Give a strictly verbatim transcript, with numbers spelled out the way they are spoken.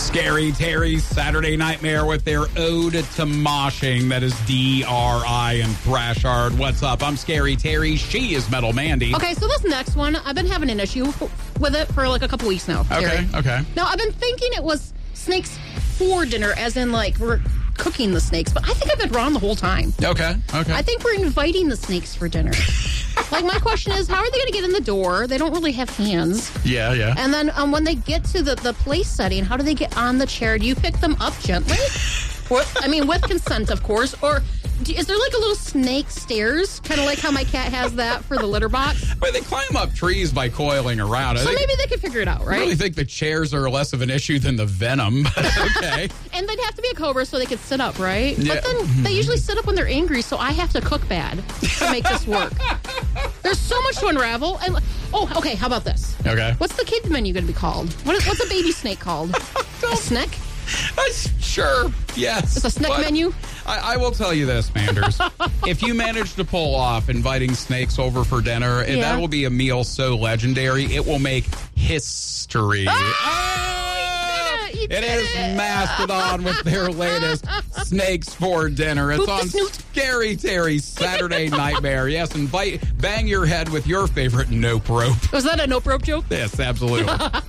Scary Terry's Saturday Nightmare with their ode to moshing. That is D R I and Thrashard. What's up? I'm Scary Terry. She is Metal Mandy. Okay, so this next one, I've been having an issue with it for like a couple weeks now. Okay, Terry. okay. Now, I've been thinking it was snakes for dinner, as in like we're cooking the snakes, but I think I've been wrong the whole time. Okay, okay. I think we're inviting the snakes for dinner. Like, my question is, how are they going to get in the door? They don't really have hands. Yeah, yeah. And then um, when they get to the, the place setting, how do they get on the chair? Do you pick them up gently? Or, I mean, with consent, of course. Or do, is there like a little snake stairs? Kind of like how my cat has that for the litter box? But they climb up trees by coiling around. I So think, maybe they could figure it out, I right? really think the chairs are less of an issue than the venom. But okay. And they'd have to be a cobra so they could sit up, right? Yeah. But then they usually sit up when they're angry, so I have to cook bad to make this work. There's so much to unravel. And oh, okay, how about this? Okay. What's the kids menu going to be called? What is, what's a baby snake called? A snack? Uh, sure, yes. It's a snack But menu? I, I will tell you this, Manders. If you manage to pull off inviting snakes over for dinner, Yeah. that will be a meal so legendary, it will make history. Ah! Oh! You did it! You It did is it! Mastodon with their latest Snakes for Dinner. It's Boop the on snoot. Scary Terry's Saturday Nightmare. Yes, invite, bang your head with your favorite nope rope. Was that a nope rope joke? Yes, absolutely.